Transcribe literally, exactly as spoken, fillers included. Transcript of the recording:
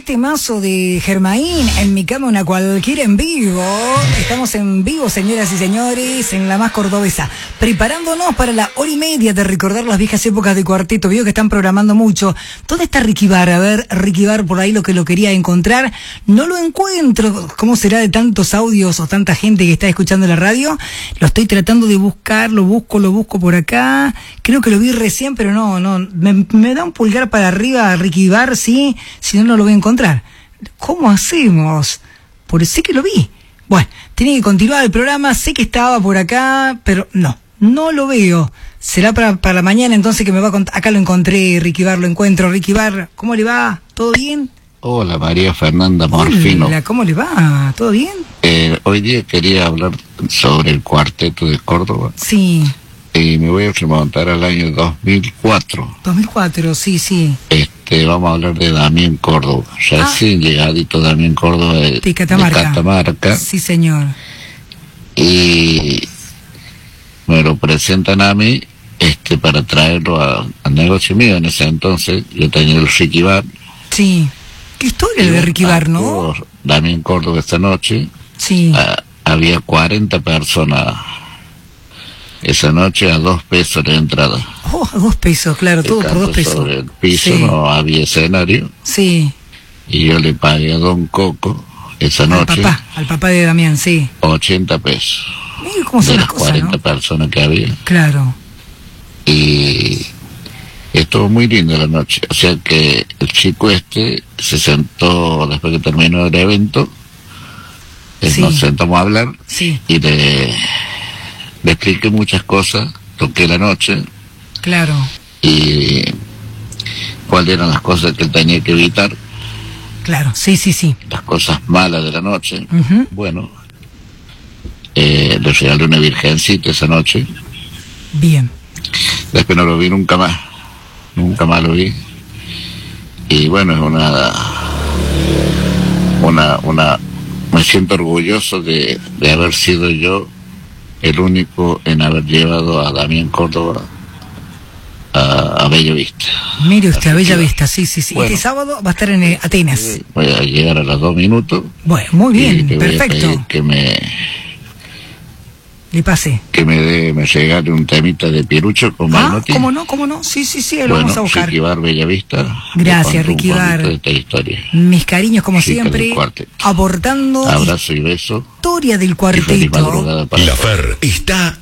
temazo de Germain, En mi cama una cualquiera en vivo. Estamos en vivo, señoras y señores, en la más cordobesa, preparándonos para la hora y media de recordar las viejas épocas de Cuarteto. Veo que están programando mucho. ¿Dónde está Ricky Bar? A ver, Ricky Bar, por ahí lo que lo quería encontrar. No lo encuentro. ¿Cómo será de tantos audios o tanta gente que está escuchando la radio? Lo estoy tratando de buscar, lo busco, lo busco por acá. Creo que lo vi recién, pero no, no. Me, me da un pulgar para arriba Ricky Bar, sí. Si no, no lo voy a encontrar. ¿Cómo hacemos? Por sé que lo vi. Bueno, tiene que continuar el programa. Sé que estaba por acá, pero no, no lo veo. Será para, para la mañana entonces que me va a contar. Acá lo encontré, Ricky Bar, lo encuentro. Ricky Bar, ¿cómo le va? ¿Todo bien? Hola, María Fernanda Morfino. Hola, ¿cómo le va? ¿Todo bien? Eh, hoy día quería hablar sobre el Cuarteto de Córdoba. Sí. Y me voy a remontar al año dos mil cuatro. dos mil cuatro, sí, sí. Este, vamos a hablar de Damián Córdoba. Recién ah. llegadito Damián Córdoba de, de, Catamarca. de Catamarca. Sí, señor. Y me lo presentan a mí este, para traerlo al negocio mío. En ese entonces yo tenía el Ricky Bar. Sí. ¿Qué historia y de Ricky Bar, no? Damián Córdoba esta noche. Sí. Ah, había cuarenta personas esa noche a dos pesos de entrada. Oh, a dos pesos, claro, todo por dos pesos. Sobre el piso sí. No había escenario. Sí. Y yo le pagué a Don Coco esa al noche. Papá, al papá de Damián, sí. ochenta pesos. Mira cómo son de las las cosas, cuarenta ¿no? personas que había. Claro. Y estuvo muy linda la noche. O sea que el chico este se sentó después que terminó el evento. Sí. Nos sentamos a hablar. Sí. Y le... le expliqué muchas cosas, toqué la noche. Claro. Y cuáles eran las cosas que él tenía que evitar. Claro, sí, sí, sí. Las cosas malas de la noche. Uh-huh. Bueno, eh, le regalé una virgencita esa noche. Bien. Después no lo vi nunca más. Nunca más lo vi. Y bueno, es una... Una... una me siento orgulloso de, de haber sido yo el único en haber llevado a Damián Córdoba a, a Bella Vista. Mire usted, a Bella Vista, sí, sí, sí. Bueno, este sábado va a estar en eh, Atenas. Voy a llegar a los dos minutos. Bueno, muy bien, y perfecto. Que me... Le pase. Que me dé, me regale un temita de Pirucho con Ah, Manotti. ¿cómo no? ¿Cómo no? Sí, sí, sí, lo bueno, vamos a buscar. Ricky Bar, Bella Vista. Gracias, Ricky Bar. De esta historia. Mis cariños, como Chica siempre, aportando abrazo y beso. Historia del Cuarteto. Y feliz madrugada para La Fer está